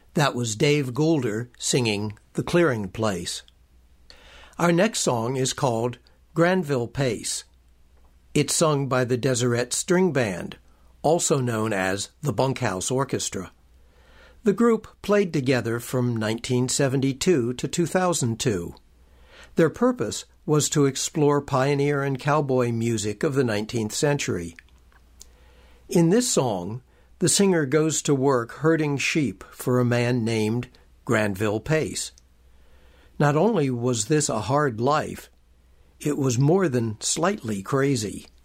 That was Dave Goulder singing The Clearing Place. Our next song is called Granville Pace. It's sung by the Deseret String Band, also known as the Bunkhouse Orchestra. The group played together from 1972 to 2002. Their purpose was to explore pioneer and cowboy music of the 19th century. In this song, the singer goes to work herding sheep for a man named Granville Pace. Not only was this a hard life, it was more than slightly crazy.